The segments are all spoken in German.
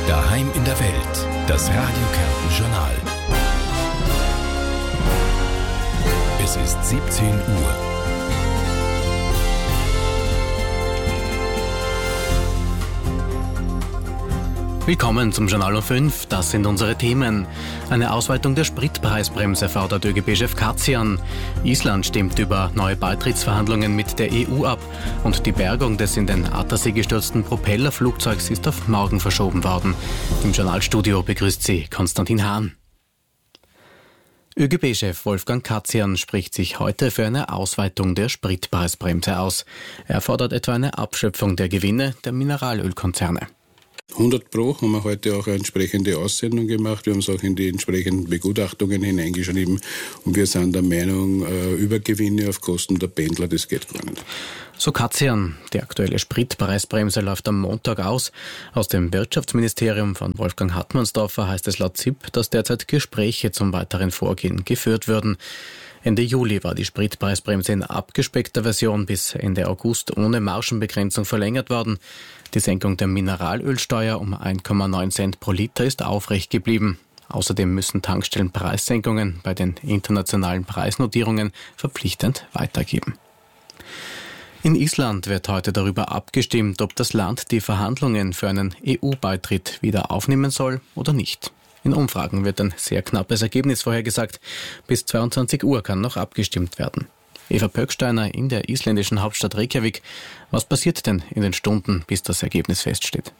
Daheim in der Welt, das Radio Kärnten Journal. Es ist 17 Uhr. Willkommen zum Journal um 5. Das sind unsere Themen. Eine Ausweitung der Spritpreisbremse fordert ÖGB-Chef Kacjan. Island stimmt über neue Beitrittsverhandlungen mit der EU ab. Und die Bergung des in den Attersee gestürzten Propellerflugzeugs ist auf morgen verschoben worden. Im Journalstudio begrüßt sie Konstantin Hahn. ÖGB-Chef Wolfgang Kacjan spricht sich heute für eine Ausweitung der Spritpreisbremse aus. Er fordert etwa eine Abschöpfung der Gewinne der Mineralölkonzerne. 100% haben wir heute auch eine entsprechende Aussendung gemacht. Wir haben es auch in die entsprechenden Begutachtungen hineingeschrieben. Und wir sind der Meinung, Übergewinne auf Kosten der Pendler, das geht gar nicht. So Kacjan. Die aktuelle Spritpreisbremse läuft am Montag aus. Aus dem Wirtschaftsministerium von Wolfgang Hartmannsdorfer heißt es laut ZIP, dass derzeit Gespräche zum weiteren Vorgehen geführt würden. Ende Juli war die Spritpreisbremse in abgespeckter Version bis Ende August ohne Margenbegrenzung verlängert worden. Die Senkung der Mineralölsteuer um 1,9 Cent pro Liter ist aufrecht geblieben. Außerdem müssen Tankstellen Preissenkungen bei den internationalen Preisnotierungen verpflichtend weitergeben. In Island wird heute darüber abgestimmt, ob das Land die Verhandlungen für einen EU-Beitritt wieder aufnehmen soll oder nicht. In Umfragen wird ein sehr knappes Ergebnis vorhergesagt. Bis 22 Uhr kann noch abgestimmt werden. Eva Pöcksteiner in der isländischen Hauptstadt Reykjavik. Was passiert denn in den Stunden, bis das Ergebnis feststeht?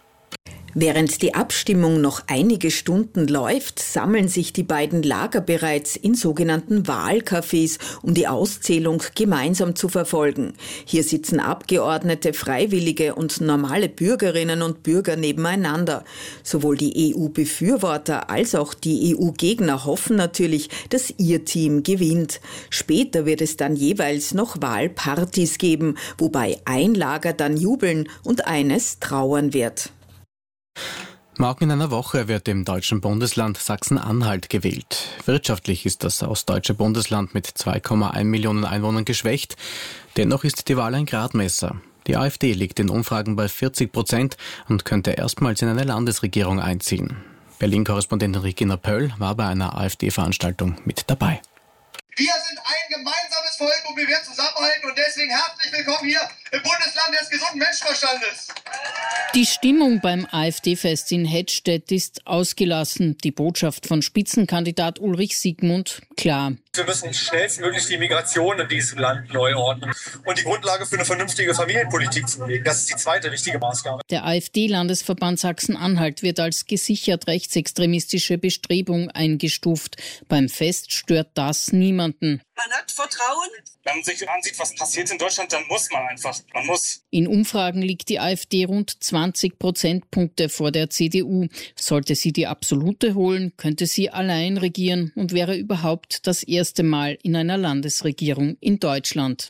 Während die Abstimmung noch einige Stunden läuft, sammeln sich die beiden Lager bereits in sogenannten Wahlcafés, um die Auszählung gemeinsam zu verfolgen. Hier sitzen Abgeordnete, Freiwillige und normale Bürgerinnen und Bürger nebeneinander. Sowohl die EU-Befürworter als auch die EU-Gegner hoffen natürlich, dass ihr Team gewinnt. Später wird es dann jeweils noch Wahlpartys geben, wobei ein Lager dann jubeln und eines trauern wird. Morgen in einer Woche wird im deutschen Bundesland Sachsen-Anhalt gewählt. Wirtschaftlich ist das ostdeutsche Bundesland mit 2,1 Millionen Einwohnern geschwächt. Dennoch ist die Wahl ein Gradmesser. Die AfD liegt in Umfragen bei 40% und könnte erstmals in eine Landesregierung einziehen. Berlin-Korrespondentin Regina Pöll war bei einer AfD-Veranstaltung mit dabei. Wir sind ein gemeinsames Volk und wir werden zusammenhalten und deswegen herzlich willkommen hier im Bundesland des gesunden Menschenverstandes. Die Stimmung beim AfD-Fest in Hettstedt ist ausgelassen. Die Botschaft von Spitzenkandidat Ulrich Siegmund klar. Wir müssen schnellstmöglich die Migration in diesem Land neu ordnen und die Grundlage für eine vernünftige Familienpolitik zu legen. Das ist die zweite wichtige Maßgabe. Der AfD-Landesverband Sachsen-Anhalt wird als gesichert rechtsextremistische Bestrebung eingestuft. Beim Fest stört das niemanden. Man hat Vertrauen. Wenn man sich ansieht, was passiert in Deutschland, dann muss man einfach. Man muss. In Umfragen liegt die AfD rund 20 Prozentpunkte vor der CDU. Sollte sie die absolute holen, könnte sie allein regieren und wäre überhaupt das erste Mal in einer Landesregierung in Deutschland.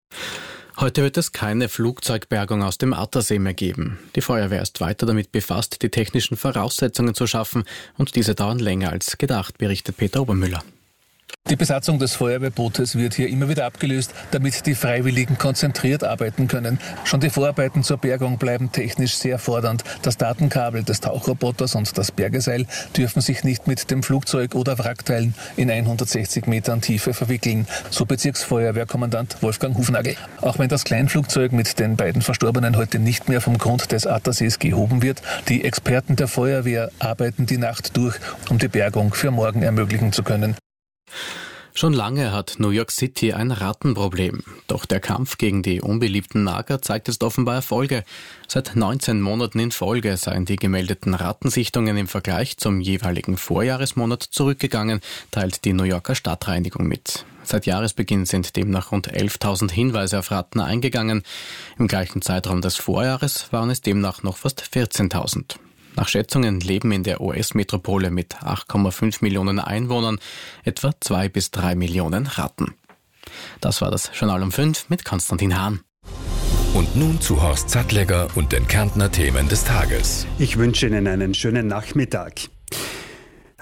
Heute wird es keine Flugzeugbergung aus dem Attersee mehr geben. Die Feuerwehr ist weiter damit befasst, die technischen Voraussetzungen zu schaffen und diese dauern länger als gedacht, berichtet Peter Obermüller. Die Besatzung des Feuerwehrbootes wird hier immer wieder abgelöst, damit die Freiwilligen konzentriert arbeiten können. Schon die Vorarbeiten zur Bergung bleiben technisch sehr fordernd. Das Datenkabel des Tauchroboters und das Bergeseil dürfen sich nicht mit dem Flugzeug oder Wrackteilen in 160 Metern Tiefe verwickeln, so Bezirksfeuerwehrkommandant Wolfgang Hufnagel. Auch wenn das Kleinflugzeug mit den beiden Verstorbenen heute nicht mehr vom Grund des Attersees gehoben wird, die Experten der Feuerwehr arbeiten die Nacht durch, um die Bergung für morgen ermöglichen zu können. Schon lange hat New York City ein Rattenproblem. Doch der Kampf gegen die unbeliebten Nager zeigt jetzt offenbar Erfolge. Seit 19 Monaten in Folge seien die gemeldeten Rattensichtungen im Vergleich zum jeweiligen Vorjahresmonat zurückgegangen, teilt die New Yorker Stadtreinigung mit. Seit Jahresbeginn sind demnach rund 11.000 Hinweise auf Ratten eingegangen. Im gleichen Zeitraum des Vorjahres waren es demnach noch fast 14.000. Nach Schätzungen leben in der US-Metropole mit 8,5 Millionen Einwohnern etwa 2 bis 3 Millionen Ratten. Das war das Journal um 5 mit Konstantin Hahn. Und nun zu Horst Sattlegger und den Kärntner Themen des Tages. Ich wünsche Ihnen einen schönen Nachmittag.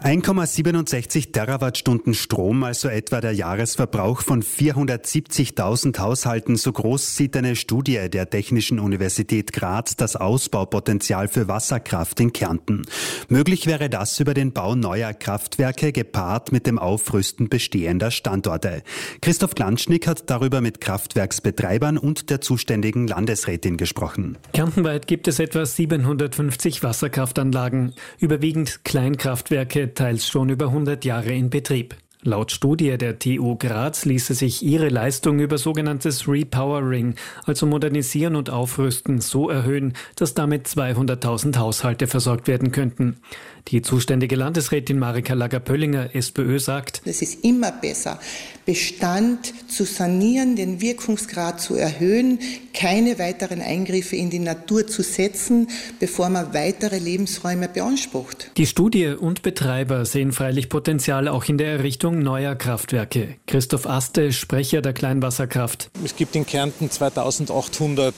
1,67 Terawattstunden Strom, also etwa der Jahresverbrauch von 470.000 Haushalten. So groß sieht eine Studie der Technischen Universität Graz das Ausbaupotenzial für Wasserkraft in Kärnten. Möglich wäre das über den Bau neuer Kraftwerke gepaart mit dem Aufrüsten bestehender Standorte. Christoph Glanschnick hat darüber mit Kraftwerksbetreibern und der zuständigen Landesrätin gesprochen. Kärntenweit gibt es etwa 750 Wasserkraftanlagen, überwiegend Kleinkraftwerke, teils schon über 100 Jahre in Betrieb. Laut Studie der TU Graz ließe sich ihre Leistung über sogenanntes Repowering, also Modernisieren und Aufrüsten, so erhöhen, dass damit 200.000 Haushalte versorgt werden könnten. Die zuständige Landesrätin Marika Lager-Pöllinger, SPÖ, sagt: Es ist immer besser, Bestand zu sanieren, den Wirkungsgrad zu erhöhen, keine weiteren Eingriffe in die Natur zu setzen, bevor man weitere Lebensräume beansprucht. Die Studie und Betreiber sehen freilich Potenzial auch in der Errichtung neuer Kraftwerke. Christoph Aste, Sprecher der Kleinwasserkraft. Es gibt in Kärnten 2800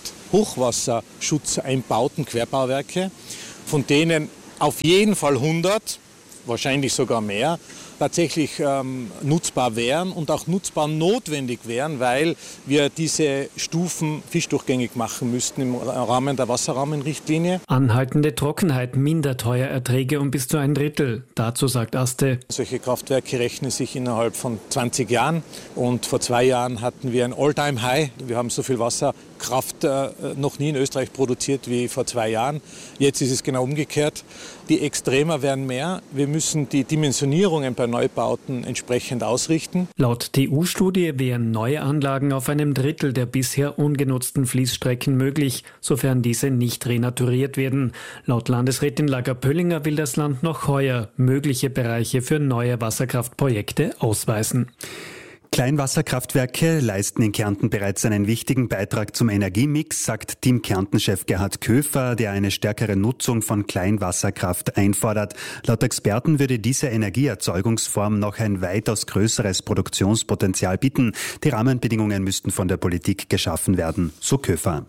Hochwasserschutzeinbauten Querbauwerke, von denen auf jeden Fall 100, wahrscheinlich sogar mehr, tatsächlich nutzbar wären und auch nutzbar notwendig wären, weil wir diese Stufen fischdurchgängig machen müssten im Rahmen der Wasserrahmenrichtlinie. Anhaltende Trockenheit mindert heuer Erträge um bis zu 1/3. Dazu sagt Aste: Solche Kraftwerke rechnen sich innerhalb von 20 Jahren und vor 2 Jahren hatten wir ein All-Time-High. Wir haben so viel Wasserkraft noch nie in Österreich produziert wie vor 2 Jahren. Jetzt ist es genau umgekehrt. Die Extremer werden mehr. Wir müssen die Dimensionierungen bei Neubauten entsprechend ausrichten. Laut TU-Studie wären neue Anlagen auf einem 1/3 der bisher ungenutzten Fließstrecken möglich, sofern diese nicht renaturiert werden. Laut Landesrätin Lager-Pöllinger will das Land noch heuer mögliche Bereiche für neue Wasserkraftprojekte ausweisen. Kleinwasserkraftwerke leisten in Kärnten bereits einen wichtigen Beitrag zum Energiemix, sagt Team Kärnten-Chef Gerhard Köfer, der eine stärkere Nutzung von Kleinwasserkraft einfordert. Laut Experten würde diese Energieerzeugungsform noch ein weitaus größeres Produktionspotenzial bieten. Die Rahmenbedingungen müssten von der Politik geschaffen werden, so Köfer.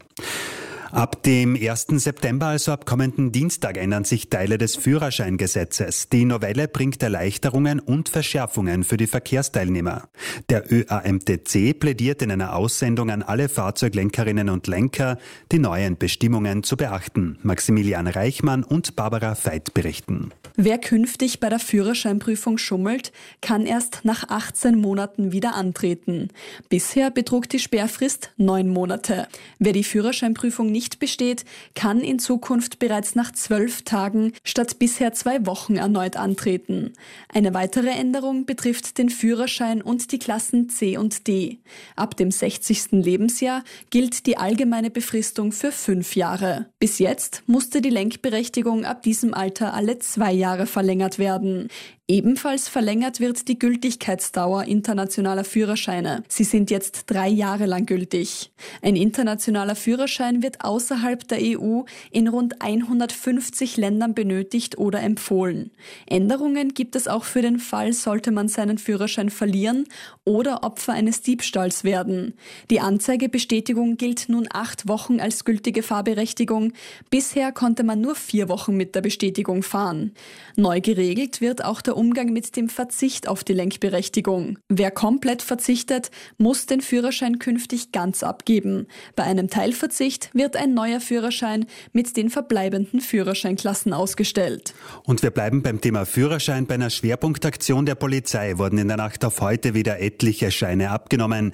Ab dem 1. September, also ab kommenden Dienstag, ändern sich Teile des Führerscheingesetzes. Die Novelle bringt Erleichterungen und Verschärfungen für die Verkehrsteilnehmer. Der ÖAMTC plädiert in einer Aussendung an alle Fahrzeuglenkerinnen und Lenker, die neuen Bestimmungen zu beachten. Maximilian Reichmann und Barbara Veit berichten. Wer künftig bei der Führerscheinprüfung schummelt, kann erst nach 18 Monaten wieder antreten. Bisher betrug die Sperrfrist 9 Monate. Wer die Führerscheinprüfung nicht besteht, kann in Zukunft bereits nach 12 Tagen statt bisher 2 Wochen erneut antreten. Eine weitere Änderung betrifft den Führerschein und die Klassen C und D. Ab dem 60. Lebensjahr gilt die allgemeine Befristung für 5 Jahre. Bis jetzt musste die Lenkberechtigung ab diesem Alter alle 2 Jahre verlängert werden. Ebenfalls verlängert wird die Gültigkeitsdauer internationaler Führerscheine. Sie sind jetzt 3 Jahre lang gültig. Ein internationaler Führerschein wird außerhalb der EU in rund 150 Ländern benötigt oder empfohlen. Änderungen gibt es auch für den Fall, sollte man seinen Führerschein verlieren oder Opfer eines Diebstahls werden. Die Anzeigebestätigung gilt nun 8 Wochen als gültige Fahrberechtigung. Bisher konnte man nur 4 Wochen mit der Bestätigung fahren. Neu geregelt wird auch der Umgang mit dem Verzicht auf die Lenkberechtigung. Wer komplett verzichtet, muss den Führerschein künftig ganz abgeben. Bei einem Teilverzicht wird ein neuer Führerschein mit den verbleibenden Führerscheinklassen ausgestellt. Und wir bleiben beim Thema Führerschein. Bei einer Schwerpunktaktion der Polizei wurden in der Nacht auf heute wieder etliche Scheine abgenommen.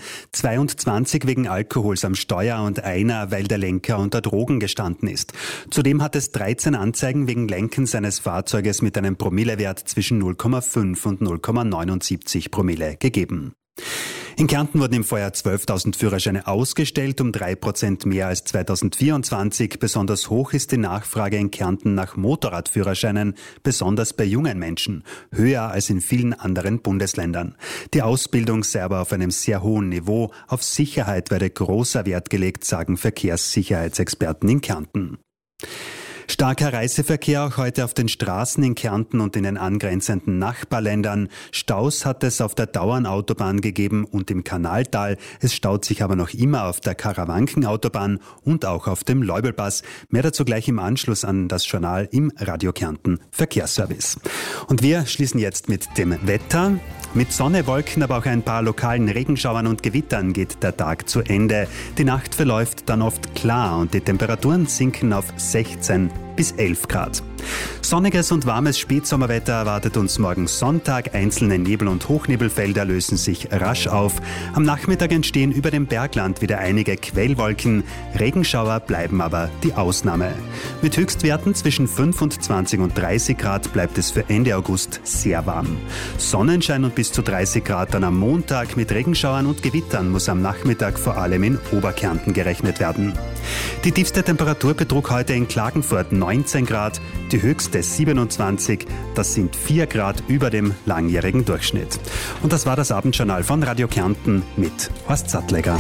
22 wegen Alkohols am Steuer und einer, weil der Lenker unter Drogen gestanden ist. Zudem hat es 13 Anzeigen wegen Lenkens eines Fahrzeuges mit einem Promillewert zwischen 0,5 und 0,79 Promille gegeben. In Kärnten wurden im Vorjahr 12.000 Führerscheine ausgestellt, um 3% mehr als 2024. Besonders hoch ist die Nachfrage in Kärnten nach Motorradführerscheinen, besonders bei jungen Menschen, höher als in vielen anderen Bundesländern. Die Ausbildung sei aber auf einem sehr hohen Niveau. Auf Sicherheit werde großer Wert gelegt, sagen Verkehrssicherheitsexperten in Kärnten. Starker Reiseverkehr auch heute auf den Straßen in Kärnten und in den angrenzenden Nachbarländern. Staus hat es auf der Dauernautobahn gegeben und im Kanaltal. Es staut sich aber noch immer auf der Karawankenautobahn und auch auf dem Leubelpass. Mehr dazu gleich im Anschluss an das Journal im Radio Kärnten Verkehrsservice. Und wir schließen jetzt mit dem Wetter. Mit Sonne, Wolken, aber auch ein paar lokalen Regenschauern und Gewittern geht der Tag zu Ende. Die Nacht verläuft dann oft klar und die Temperaturen sinken auf 16 bis 11 Grad. Sonniges und warmes Spätsommerwetter erwartet uns morgen Sonntag. Einzelne Nebel- und Hochnebelfelder lösen sich rasch auf. Am Nachmittag entstehen über dem Bergland wieder einige Quellwolken. Regenschauer bleiben aber die Ausnahme. Mit Höchstwerten zwischen 25 und 30 Grad bleibt es für Ende August sehr warm. Sonnenschein und bis zu 30 Grad dann am Montag. Mit Regenschauern und Gewittern muss am Nachmittag vor allem in Oberkärnten gerechnet werden. Die tiefste Temperatur betrug heute in Klagenfurt 19 Grad, die höchste 27, das sind 4 Grad über dem langjährigen Durchschnitt. Und das war das Abendjournal von Radio Kärnten mit Horst Sattlegger.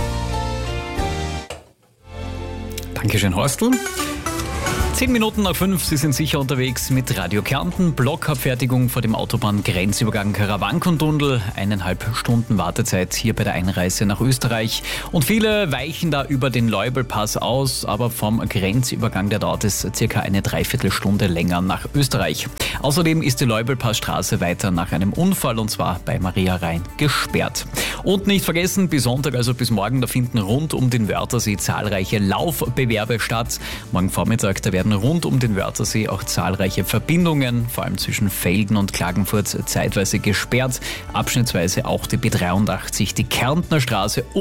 Dankeschön, Horstl. 10 Minuten nach 5, Sie sind sicher unterwegs mit Radio Kärnten. Blockabfertigung vor dem Autobahngrenzübergang Karawanken-Tunnel. 1,5 Stunden Wartezeit hier bei der Einreise nach Österreich. Und viele weichen da über den Leubelpass aus, aber vom Grenzübergang, der dauert es circa eine Dreiviertelstunde länger nach Österreich. Außerdem ist die Leubelpassstraße weiter nach einem Unfall, und zwar bei Maria Rhein, gesperrt. Und nicht vergessen, bis Sonntag, also bis morgen, da finden rund um den Wörthersee zahlreiche Laufbewerbe statt. Morgen Vormittag, da werden rund um den Wörthersee auch zahlreiche Verbindungen, vor allem zwischen Velden und Klagenfurt, zeitweise gesperrt. Abschnittsweise auch die B83, die Kärntner Straße